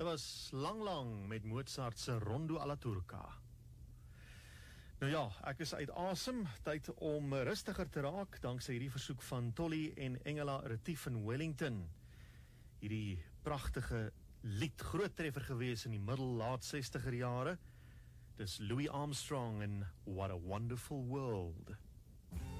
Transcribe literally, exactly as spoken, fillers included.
was Lang Lang met Mozart se Rondo alla Turca. Nou ja, ek is uit asem, tyd om rustiger te raak, dankse hierdie versoek van Tolly en Engela Retief in Wellington. Hierdie prachtige lied, groot treffer gewees in die middel laat sestiger jare. Dis Louis Armstrong en What a Wonderful World.